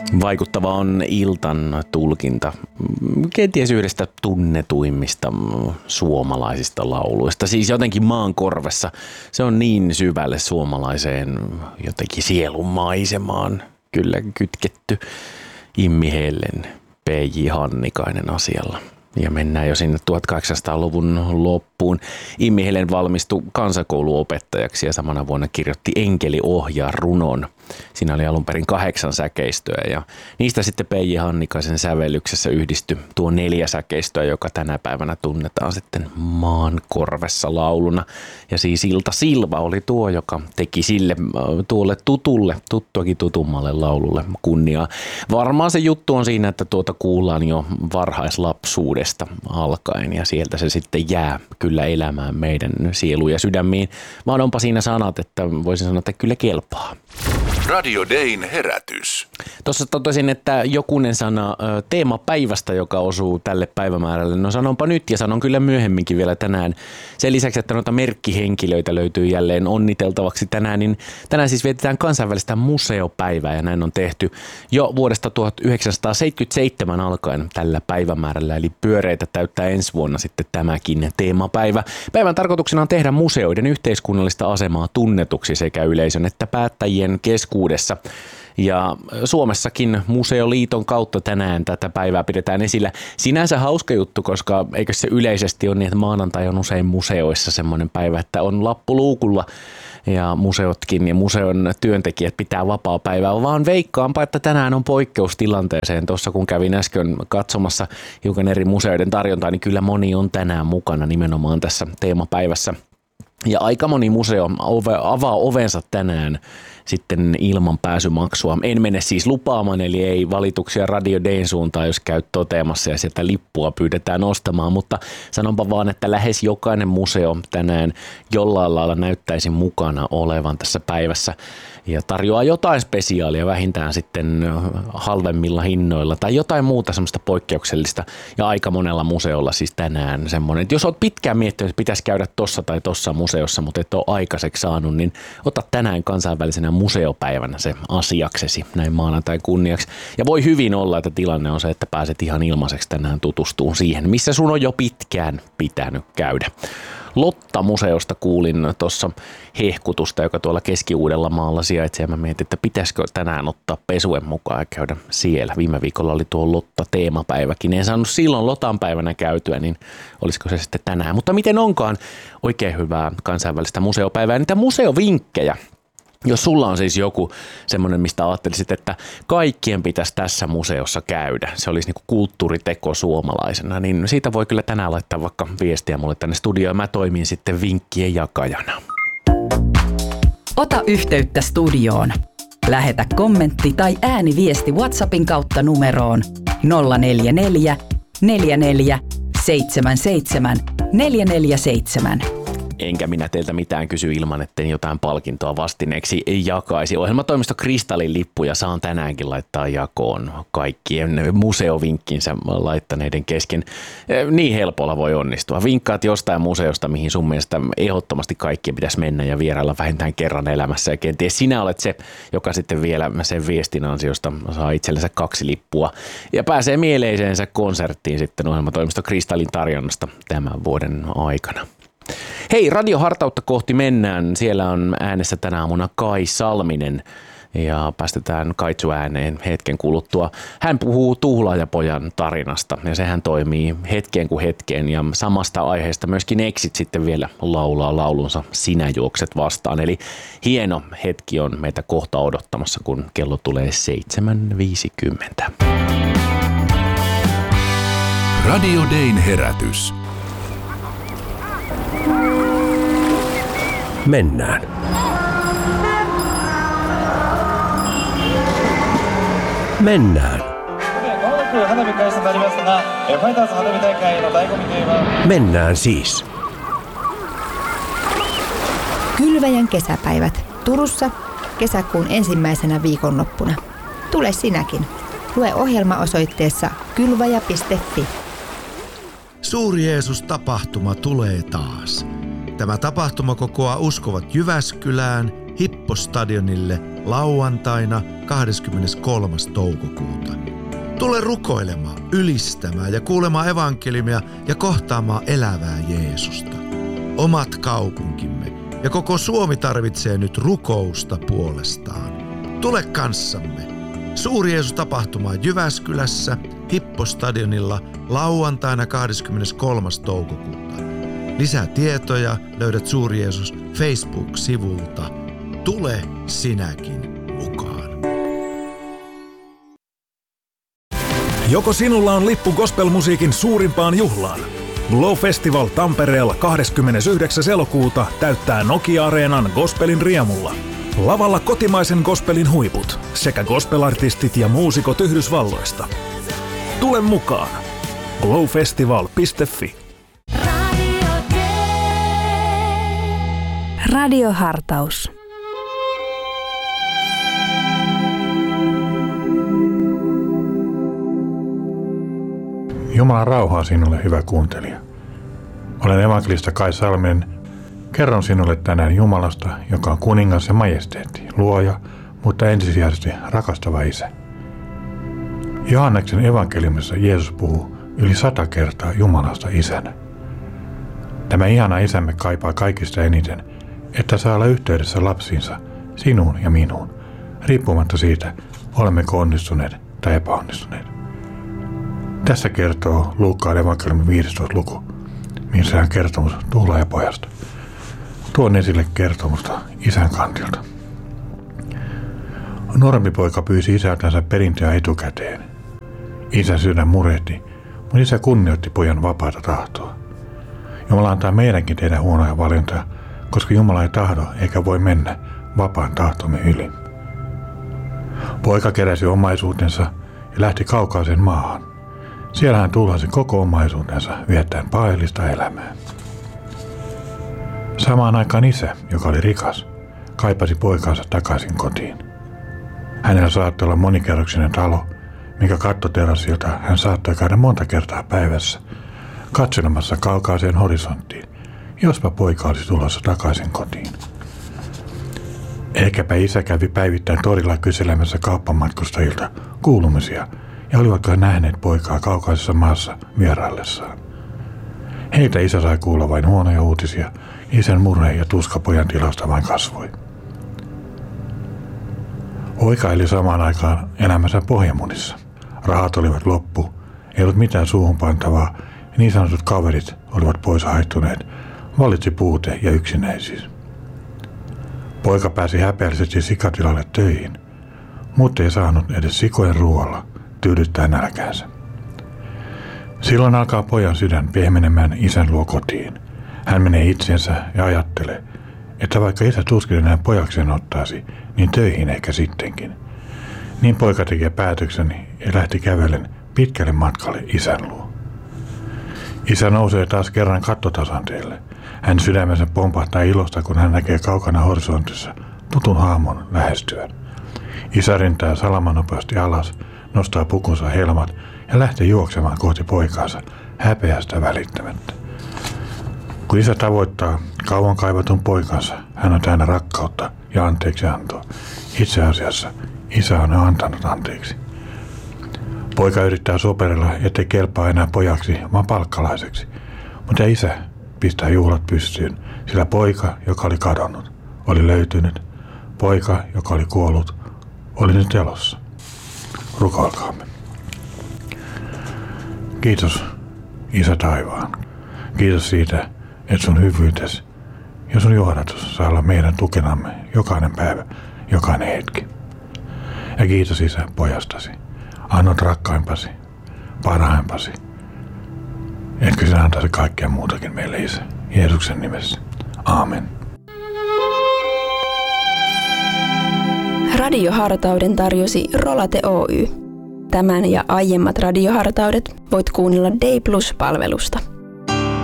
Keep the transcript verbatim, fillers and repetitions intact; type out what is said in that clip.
Vaikuttava on Iltan tulkinta kenties yhdestä tunnetuimmista suomalaisista lauluista. Siis jotenkin maan korvessa. Se on niin syvälle suomalaiseen jotenkin sielun maisemaan kyllä kytketty. Immi Hellen, P J Hannikainen asialla. Ja mennään jo sinne tuhatkahdeksansataaluvun loppuun. Immi Hellen valmistui kansakouluopettajaksi ja samana vuonna kirjoitti Enkeli ohjaa runon. Siinä oli alun perin kahdeksan säkeistöä ja niistä sitten P J Hannikaisen sävellyksessä yhdistyi tuo neljä säkeistöä, joka tänä päivänä tunnetaan sitten maan korvessa lauluna. Ja siis Ilta Silva oli tuo, joka teki sille tuolle tutulle, tuttuakin tutummalle laululle kunniaa. Varmaan se juttu on siinä, että tuota kuullaan jo varhaislapsuudesta alkaen ja sieltä se sitten jää kyllä elämään meidän sieluun ja sydämiin. Vaan onpa siinä sanat, että voisin sanoa, että kyllä kelpaa. Radio Dayn herätys. Tuossa totesin, että jokunen sana teemapäivästä, joka osuu tälle päivämäärälle. No sanonpa nyt ja sanon kyllä myöhemminkin vielä tänään. Sen lisäksi, että noita merkkihenkilöitä löytyy jälleen onniteltavaksi tänään, niin tänään siis vietetään kansainvälistä museopäivää ja näin on tehty jo vuodesta tuhatyhdeksänsataaseitsemänkymmentäseitsemän alkaen tällä päivämäärällä. Eli pyöreitä täyttää ensi vuonna sitten tämäkin teemapäivä. Päivän tarkoituksena on tehdä museoiden yhteiskunnallista asemaa tunnetuksi sekä yleisön että päättäjien keskuudessa. Ja Suomessakin Museoliiton kautta tänään tätä päivää pidetään esillä. Sinänsä hauska juttu, koska eikö se yleisesti ole niin, että maanantai on usein museoissa semmoinen päivä, että on lappu luukulla ja museotkin ja museon työntekijät pitää vapaa-päivää, vaan veikkaanpa, että tänään on poikkeustilanteeseen. Tuossa kun kävin äsken katsomassa hiukan eri museoiden tarjontaa, niin kyllä moni on tänään mukana nimenomaan tässä teemapäivässä. Ja aika moni museo avaa ovensa tänään sitten ilman pääsymaksua. En mene siis lupaamaan, eli ei valituksia Radio Dayn suuntaan, jos käyt toteamassa ja sieltä lippua pyydetään ostamaan, mutta sanonpa vaan, että lähes jokainen museo tänään jollain lailla näyttäisi mukana olevan tässä päivässä ja tarjoaa jotain spesiaalia vähintään sitten halvemmilla hinnoilla tai jotain muuta semmoista poikkeuksellista ja aika monella museolla siis tänään semmoinen, että jos olet pitkään miettinyt, että pitäisi käydä tossa tai tossa museossa, mutta et ole aikaiseksi saanut, niin ota tänään kansainvälisenä museopäivänä se asiaksesi näin maanantain kunniaksi. Ja voi hyvin olla, että tilanne on se, että pääset ihan ilmaiseksi tänään tutustumaan siihen, missä sun on jo pitkään pitänyt käydä. Lotta-museosta kuulin tuossa hehkutusta, joka tuolla Keski-Uudellamaalla sijaitsee. Ja mä mietin, että pitäisikö tänään ottaa pesuen mukaan ja käydä siellä. Viime viikolla oli tuo Lotta-teemapäiväkin. En saanut silloin Lotan päivänä käytyä, niin olisiko se sitten tänään. Mutta miten onkaan oikein hyvää kansainvälistä museopäivää. Niitä museovinkkejä. Jos sulla on siis joku semmoinen, mistä ajattelisit, että kaikkien pitäisi tässä museossa käydä, se olisi niinku kulttuuriteko suomalaisena, niin siitä voi kyllä tänään laittaa vaikka viestiä mulle tänne studioon. Mä toimin sitten vinkkien jakajana. Ota yhteyttä studioon. Lähetä kommentti tai ääniviesti WhatsAppin kautta numeroon nolla neljä neljä, neljä neljä, seitsemän seitsemän, neljä neljä seitsemän. Enkä minä teiltä mitään kysy ilman, etten jotain palkintoa vastineeksi jakaisi. Ohjelmatoimisto Kristallin lippuja saan tänäänkin laittaa jakoon kaikkien museovinkkinsä laittaneiden kesken. Niin helpolla voi onnistua. Vinkkaat jostain museosta, mihin sun mielestä ehdottomasti kaikkien pitäisi mennä ja vierailla vähintään kerran elämässä. Ja kenties sinä olet se, joka sitten vielä sen viestin ansiosta saa itsellensä kaksi lippua ja pääsee mieleisensä konserttiin sitten ohjelmatoimisto Kristallin tarjonnasta tämän vuoden aikana. Hei, radiohartautta kohti mennään. Siellä on äänessä tänä aamuna Kai Salminen ja päästetään Kaitsu ääneen hetken kuluttua. Hän puhuu Tuhlaajapojan tarinasta ja sehän toimii hetkeen kuin hetkeen ja samasta aiheesta myöskin Exit sitten vielä laulaa laulunsa Sinä juokset vastaan. Eli hieno hetki on meitä kohta odottamassa, kun kello tulee seitsemän viisikymmentä. Radio Dayn herätys. Mennään. Mennään. Mennään siis. Kylväjän kesäpäivät Turussa kesäkuun ensimmäisenä viikonloppuna. Tule sinäkin. Lue ohjelma osoitteessa kylväjä piste fi. Suuri Jeesus-tapahtuma tulee taas. Tämä tapahtuma kokoaa uskovat Jyväskylään, Hippo-stadionille lauantaina kahdeskymmeneskolmas toukokuuta. Tule rukoilemaan, ylistämään ja kuulemaan evankeliumia ja kohtaamaan elävää Jeesusta. Omat kaupunkimme ja koko Suomi tarvitsee nyt rukousta puolestaan. Tule kanssamme. Suuri Jeesus-tapahtuma Jyväskylässä Hippostadionilla lauantaina kahdeskymmeneskolmas toukokuuta. Lisää tietoja löydät Suuri Jeesus Facebook-sivulta. Tule sinäkin mukaan. Joko sinulla on lippu gospelmusiikin suurimpaan juhlaan? Glow Festival Tampereella kahdeskymmenesyhdeksäs elokuuta täyttää Nokia-areenan gospelin riemulla. Lavalla kotimaisen gospelin huiput sekä gospelartistit ja muusikot Yhdysvalloista. Tule mukaan! glowfestival piste fi Radiohartaus. Jumalan rauhaa sinulle, hyvä kuuntelija. Olen evankelista Kai Salminen. Kerron sinulle tänään Jumalasta, joka on kuningas ja majesteetti, luoja, mutta ensisijaisesti rakastava Isä. Johanneksen evankeliumissa Jeesus puhuu yli sata kertaa Jumalasta Isänä. Tämä ihana Isämme kaipaa kaikista eniten, että saa olla yhteydessä lapsiinsa, sinuun ja minuun, riippumatta siitä, olemmeko onnistuneet tai epäonnistuneet. Tässä kertoo Luukkaan evankeliumin viidestoista luku, missä hän kertomus tuhlaajapojasta. Tuon esille kertomusta isän kantilta. Nuorempi poika pyysi isältänsä perintöä etukäteen. Isän sydän murehti, mutta isä kunnioitti pojan vapaata tahtoa. Jumala antaa meidänkin tehdä huonoja valintoja, koska Jumala ei tahdo eikä voi mennä vapaan tahtomme yli. Poika keräsi omaisuutensa ja lähti kaukaiseen maahan. Siellä hän tuhlasi koko omaisuutensa viettäen paheellista elämää. Samaan aikaan isä, joka oli rikas, kaipasi poikaansa takaisin kotiin. Hänellä saattoi olla monikerroksinen talo, minkä kattoterassilta hän saattoi käydä monta kertaa päivässä, katselemassa kaukaiseen horisonttiin, jospa poika olisi tulossa takaisin kotiin. Ehkäpä isä kävi päivittäin torilla kyselemässä kauppamatkustajilta kuulumisia, ja olivatko he nähneet poikaa kaukaisessa maassa vieraillessaan. Heitä isä sai kuulla vain huonoja uutisia, isän murhe ja tuska pojan tilasta vain kasvoi. Poika eli samaan aikaan elämänsä pohjamunissa. Rahat olivat loppu, ei ollut mitään suuhun pantavaa, ja niin sanotut kaverit olivat pois haittuneet, valitsi puute ja yksinäisyys. Poika pääsi häpeällisesti sikatilalle töihin, mutta ei saanut edes sikojen ruoalla tyydyttää nälkäänsä. Silloin alkaa pojan sydän pehmenemään isän luo kotiin. Hän menee itsensä ja ajattelee, että vaikka isä tuskin enää pojakseen ottaisi, niin töihin ehkä sittenkin. Niin poika tekee päätöksen ja lähti kävellen pitkälle matkalle isän luo. Isä nousee taas kerran kattotasanteelle. Hän sydämensä pompahtaa ilosta, kun hän näkee kaukana horisontissa tutun haamon lähestyvän. Isä rintää salamanopeasti alas, nostaa pukunsa helmat ja lähtee juoksemaan kohti poikaansa häpeästä välittämättä. Kun isä tavoittaa kauan kaivatun poikansa, hän on täynnä rakkautta ja anteeksiantoa. Itse asiassa isä on antanut anteeksi. Poika yrittää soperella, ettei kelpaa enää pojaksi, vaan palkkalaiseksi. Mutta isä pistää juhlat pystyyn, sillä poika, joka oli kadonnut, oli löytynyt. Poika, joka oli kuollut, oli nyt elossa. Rukoilkaamme. Kiitos, Isä taivaan. Kiitos siitä, että sun hyvyytesi ja sun johdatus saa olla meidän tukenamme jokainen päivä, jokainen hetki. Ja kiitos Isä pojastasi. Annot rakkaimpasi, parhaimpasi. Etkö sinä antaisi kaikkea muutakin meille, Isä, Jeesuksen nimessä. Aamen. Radiohartauden tarjosi Rolate Oy. Tämän ja aiemmat radiohartaudet voit kuunnella Day Plus-palvelusta.